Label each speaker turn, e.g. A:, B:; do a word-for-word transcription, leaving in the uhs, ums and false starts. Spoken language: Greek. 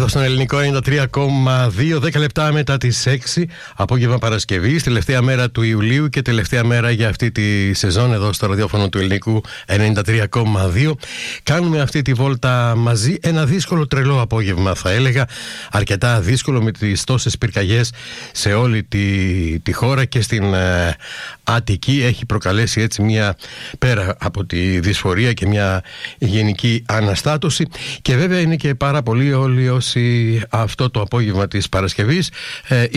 A: στον ελληνικό ενενήντα τρία κόμμα δύο, δέκα λεπτά μετά τις έξι, απόγευμα Παρασκευής, τελευταία μέρα του Ιουλίου και τελευταία μέρα για αυτή τη σεζόν εδώ στο ραδιόφωνο του ελληνικού ενενήντα τρία κόμμα δύο. Κάνουμε αυτή τη βόλτα μαζί. Ένα δύσκολο τρελό απόγευμα, θα έλεγα. Αρκετά δύσκολο, με τις τόσες πυρκαγιές σε όλη τη, τη χώρα και στην ε, Αττική. Έχει προκαλέσει έτσι μια, πέρα από τη δυσφορία, και μια γενική αναστάτωση. Και βέβαια είναι και πάρα πολλοί όλοι όσοι αυτό το απόγευμα της Παρασκευής ε,